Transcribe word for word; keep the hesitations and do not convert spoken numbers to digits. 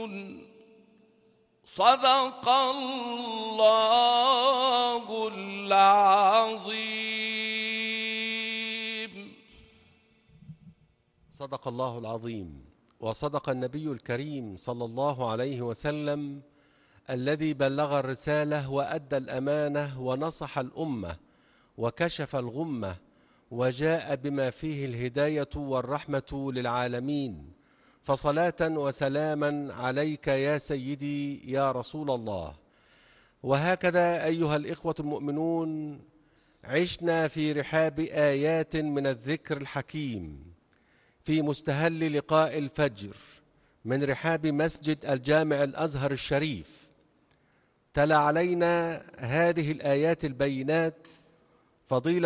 صدق الله العظيم. صدق الله العظيم، وصدق النبي الكريم صلى الله عليه وسلم الذي بلغ الرسالة وأدى الأمانة ونصح الأمة وكشف الغمة وجاء بما فيه الهداية والرحمة للعالمين، فصلاة وسلاما عليك يا سيدي يا رسول الله. وهكذا أيها الإخوة المؤمنون عشنا في رحاب آيات من الذكر الحكيم في مستهل لقاء الفجر من رحاب مسجد الجامع الأزهر الشريف. تلا علينا هذه الآيات البينات فضيلة